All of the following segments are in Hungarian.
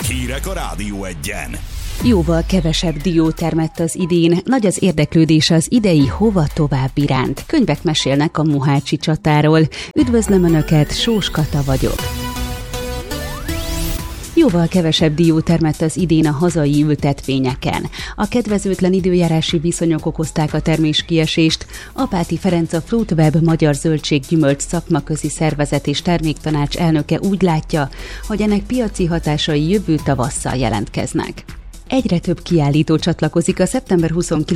Hírek a Rádió Egyen. Jóval kevesebb dió termett az idén, nagy az érdeklődés az idei Hova tovább iránt. Könyvek mesélnek a mohácsi csatáról. Üdvözlöm Önöket, Sós Kata vagyok. Jóval kevesebb dió termett az idén a hazai ültetvényeken. A kedvezőtlen időjárási viszonyok okozták a terméskiesést. Apáti Ferenc, a Fruitweb Magyar Zöldség-gyümölcs szakmaközi szervezet és terméktanács elnöke úgy látja, hogy ennek piaci hatásai jövő tavasszal jelentkeznek. Egyre több kiállító csatlakozik a szeptember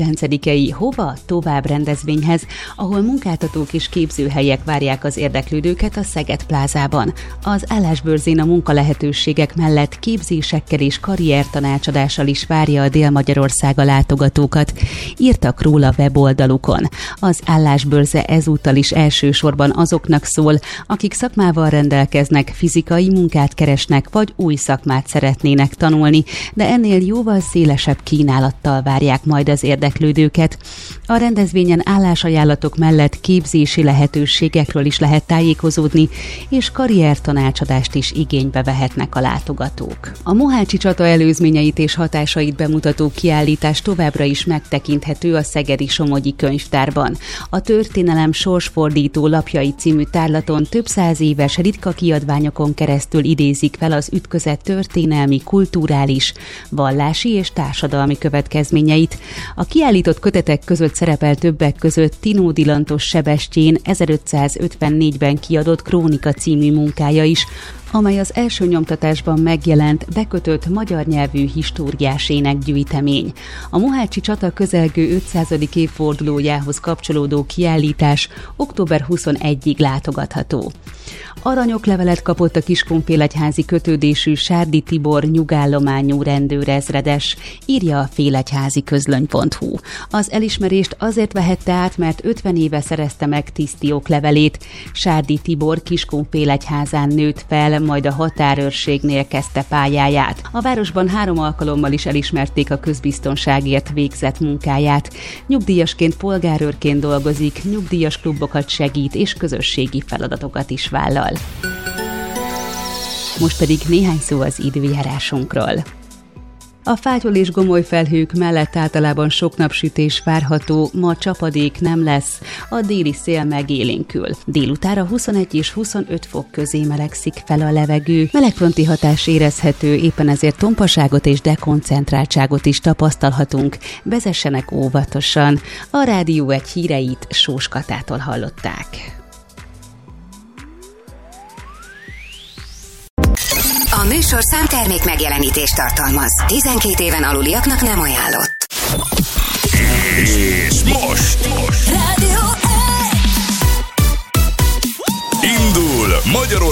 29-i Hova tovább rendezvényhez, ahol munkáltatók és képzőhelyek várják az érdeklődőket a Szeged plázában. Az állásbörzén a munkalehetőségek mellett képzésekkel és karriertanácsadással is várja a Dél-Magyarország a látogatókat, írtak róla weboldalukon. Az állásbörze ezúttal is elsősorban azoknak szól, akik szakmával rendelkeznek, fizikai munkát keresnek vagy új szakmát szeretnének tanulni, de ennél jóval szélesebb kínálattal várják majd az érdeklődőket. A rendezvényen állásajánlatok mellett képzési lehetőségekről is lehet tájékozódni, és karriertanácsadást is igénybe vehetnek a látogatók. A mohácsi csata előzményeit és hatásait bemutató kiállítás továbbra is megtekinthető a szegedi Somogyi Könyvtárban. A Történelem sorsfordító lapjai című tárlaton több száz éves ritka kiadványokon keresztül idézik fel az ütközet történelmi, kulturális, vallási és társadalmi következményeit. A kiállított kötetek között szerepel többek között Tinódi Lantos Sebestyén 1554-ben kiadott Krónika című munkája is, amely az első nyomtatásban megjelent bekötött magyar nyelvű históriás énekgyűjtemény. A mohácsi csata közelgő 500. évfordulójához kapcsolódó kiállítás október 21-ig látogatható. Aranyoklevelet kapott a Kiskunfélegyházi kötődésű Sárdi Tibor nyugállományú rendőrezredes, írja a félegyháziközlöny.hu. Az elismerést azért vehette át, mert 50 éve szerezte meg tiszti oklevelét. Sárdi Tibor Kiskunfélegyházán nőtt fel, majd a határőrségnél kezdte pályáját. A városban 3 alkalommal is elismerték a közbiztonságért végzett munkáját. Nyugdíjasként, polgárőrként dolgozik, nyugdíjas klubokat segít és közösségi feladatokat is vállal. Most pedig néhány szó az időjárásunkról. A fátyol és gomoly felhők mellett általában sok napsütés várható, ma csapadék nem lesz, a déli szél megélénkül. Délutánra 21 és 25 fok közé melegszik fel a levegő. Melegfronti hatás érezhető, éppen ezért tompaságot és dekoncentráltságot is tapasztalhatunk. Vezessenek óvatosan. A Rádió Egy híreit Sós Katától hallották. A műsorszám termék megjelenítést tartalmaz. 12 éven aluliaknak nem ajánlott. És most Rádió Egy! indul Magyarország